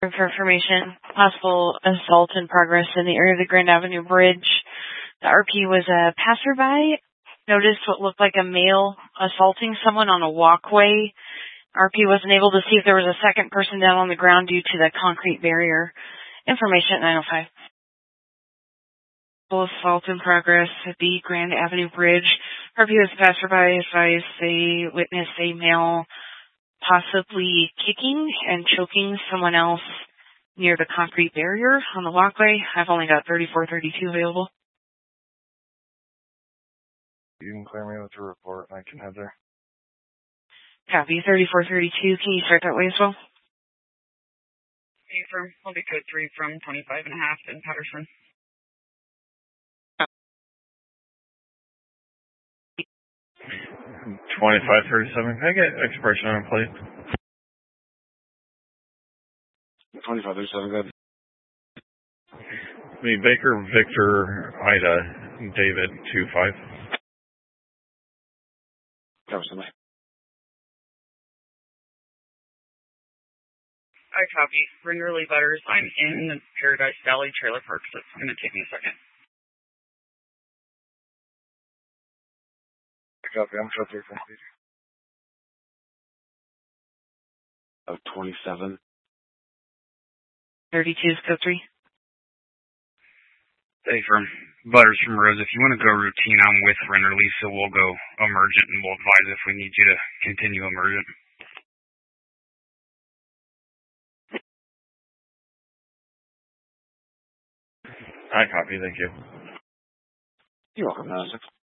For information, possible assault in progress in the area of the Grand Avenue Bridge. The RP was a passerby, noticed what looked like a male assaulting someone on a walkway. RP wasn't able to see if there was a second person down on the ground due to the concrete barrier. Information at 9:05. Assault in progress at the Grand Avenue Bridge. RP was a passerby, advised they witnessed a male possibly kicking and choking someone else near the concrete barrier on the walkway. I've only got 3432 available. You can clear me with your report and I can head there. Copy. 3432. Can you start that way as well? Affirm. I'll be code 3 from 25.5 in Patterson. 2537. Can I get expiration on a plate? 2537, good. The Baker Victor Ida David 25. Cover somebody. I copy. Ringerly Butters. I'm in the Paradise Valley Trailer Park, so it's going to take me a second. I copy. I'm sure 3 from of 27. 32 is code 3. Hey, from Butters from Rose. If you want to go routine, I'm with Rennerly, so we'll go emergent, and we'll advise if we need you to continue emergent. I copy, thank you. You're welcome,